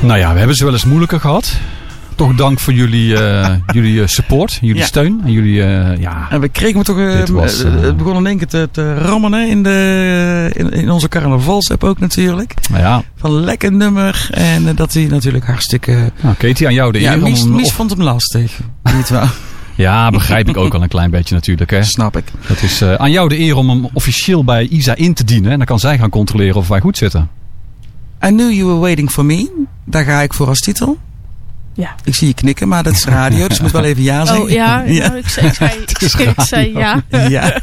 Nou ja, we hebben ze wel eens moeilijker gehad. Toch dank voor jullie support, jullie steun. En jullie, En we kregen me toch... het begon in één keer te rammen in onze carnavalsapp ook natuurlijk. Ja. Van lekker nummer. En dat hij natuurlijk hartstikke... Nou, Katie, aan jou de eer. Mies vond hem lastig. Niet wel. Ja, begrijp ik ook al een klein beetje natuurlijk. Hè. Snap ik. Het is aan jou de eer om hem officieel bij Isa in te dienen. En dan kan zij gaan controleren of wij goed zitten. I Knew You Were Waiting For Me. Daar ga ik voor als titel. Ja. Ik zie je knikken, maar dat is radio, dus je moet wel even ja zeggen. Oh ja, nou, ik zei ja. Ja.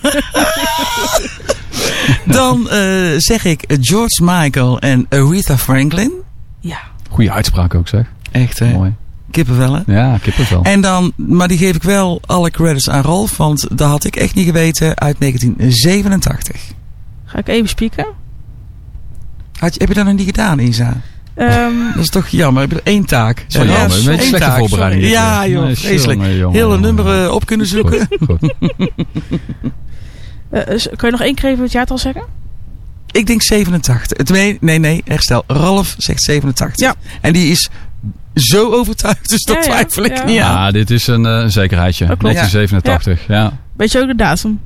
Dan zeg ik George Michael en Aretha Franklin. Ja. Goeie uitspraak ook zeg. Echt hè? Mooi. Kippenvel hè? Ja, kippenvel. En dan, maar die geef ik wel alle credits aan Ralf, want dat had ik echt niet geweten uit 1987. Ga ik even spieken? Heb je dat nog niet gedaan, Isa? Dat is toch jammer. Heb je er 1 taak? Zo jammer. Een beetje slechte voorbereiding. Ja joh, nee, vreselijk. Hele nummer op kunnen zoeken. Goed. Kun je nog 1 keer even het jaartal zeggen? Ik denk 87. Nee, herstel. Ralf zegt 87. Ja. En die is zo overtuigd, dus dat twijfel ik niet aan. Ja, dit is een zekerheidje. 1987, ja. Weet je ook de datum?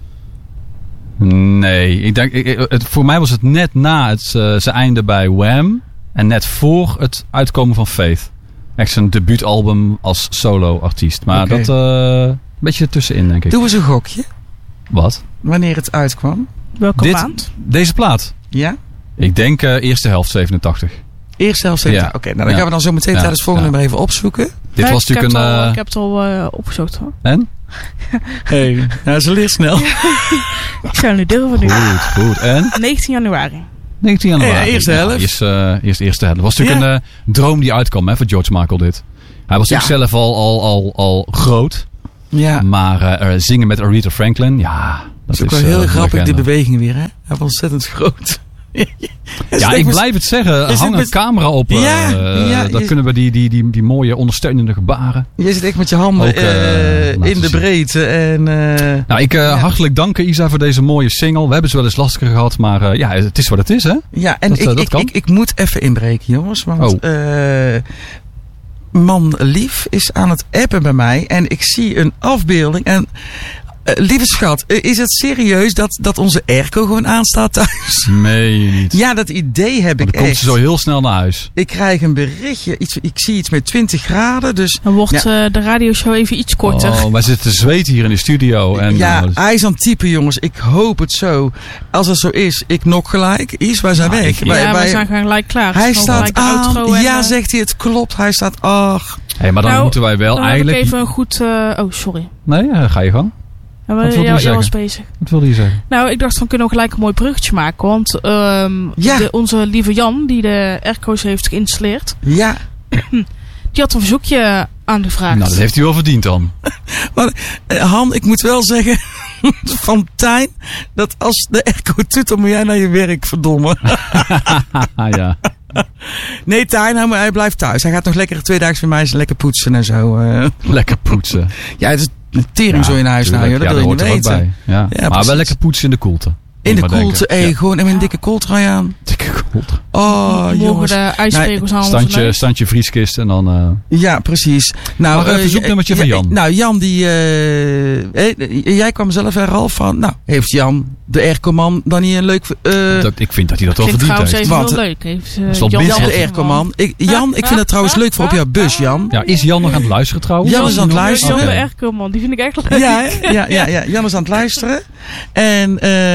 Nee, ik denk, voor mij was het net na zijn einde bij Wham. En net voor het uitkomen van Faith. Echt zijn debuutalbum als solo-artiest. Maar dat een beetje ertussenin, denk ik. Doe eens een gokje. Wat? Wanneer het uitkwam. Welke maand? Deze plaat? Ja? Ik denk eerste helft 87. Eerste helft 87. Ja. Oké, nou dan gaan we dan zo meteen tijdens het volgende nummer even opzoeken. Dit was natuurlijk een... Ik heb het al opgezocht hoor. En? Hey, nou ze leert snel. Ik zou nu durven nu. Goed. En? 19 januari. 19 januari. Eerste helft. Eerst eerste helft. Dat was natuurlijk een droom die uitkwam hè, voor George Michael dit. Hij was natuurlijk zelf al groot. Ja. Maar zingen met Aretha Franklin, ja... Dat is ook wel heel grappig, die beweging weer. Hè? Hij was ontzettend groot. Ja, ik blijf het zeggen. Hang een camera op. Dan kunnen we die mooie ondersteunende gebaren. Je zit echt met je handen ook, in de breedte. En, nou, ik hartelijk dank Isa voor deze mooie single. We hebben ze wel eens lastiger gehad. Maar het is wat het is, hè? Ja, en ik moet even inbreken, jongens. Want man lief is aan het appen bij mij. En ik zie een afbeelding. En lieve schat, is het serieus dat onze airco gewoon aanstaat thuis? Meen je niet? Ja, dat idee heb ik echt. Dan komt ze zo heel snel naar huis. Ik krijg een berichtje. Ik zie iets met 20 graden. Dus, dan wordt de radioshow even iets korter. Oh, wij zitten te zweten hier in de studio. En, hij is aan het typen, jongens. Ik hoop het zo. Als het zo is, ik nok gelijk. Wij zijn weg. Wij zijn gelijk klaar. Hij staat aan. Ja, zegt hij. Het klopt. Hij staat... Hey, maar dan moeten wij wel dan eigenlijk... Heb ik even een goed... sorry. Nee, ga je gang. Jij was bezig. Wat wilde je zeggen? Nou, ik dacht van kunnen we gelijk een mooi bruggetje maken. Want onze lieve Jan, die de airco's heeft geïnstalleerd. Ja. Die had een verzoekje aangevraagd. Nou, dat heeft hij wel verdiend dan. Maar Han, ik moet wel zeggen van Tijn, dat als de airco doet, dan moet jij naar je werk, verdomme. Ja. Nee, Tijn, hij blijft thuis. Hij gaat nog lekker 2 dagen bij mij lekker poetsen en zo. Lekker poetsen. Ja, het is een tering zo in huis. Nou, dat wil je niet weten. Ja, maar wel lekker poetsen in de koelte. In de koelte, gewoon even een dikke kooltrui aan. Dikke kooltrui. Oh, jongens. De ijspegels aan standje vrieskist en dan... Ja, precies. Nou, een verzoeknummertje van Jan. Nou, Jan, jij kwam zelf er al van... Nou, heeft Jan, de aircoman, dan niet een leuk... ik vind dat hij dat wel verdiend heeft. Even heel leuk. Jan, de aircoman. Jan, ik vind het trouwens leuk voor op jouw bus, Jan. Ja, is Jan nog aan het luisteren trouwens? Jan is aan het luisteren. Jan, de aircoman, die vind ik echt leuk. Ja, Jan is aan het luisteren. En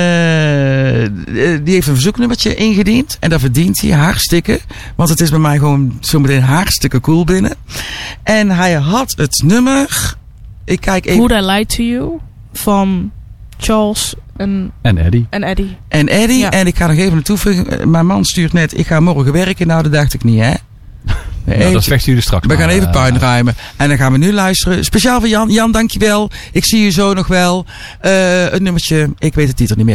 die heeft een verzoeknummertje ingediend. En dat verdient hij hartstikke. Want het is bij mij gewoon zometeen hartstikke cool binnen. En hij had het nummer... Ik kijk even... Would I Lie to You? Van Charles en Eddie. Ja. En ik ga nog even toevoegen. Mijn man stuurt net, ik ga morgen werken. Nou, dat dacht ik niet, hè. Nou, dat vechten jullie straks. We gaan even puin ruimen. En dan gaan we nu luisteren. Speciaal voor Jan. Jan, dankjewel. Ik zie je zo nog wel. Het nummertje, ik weet de titel niet meer.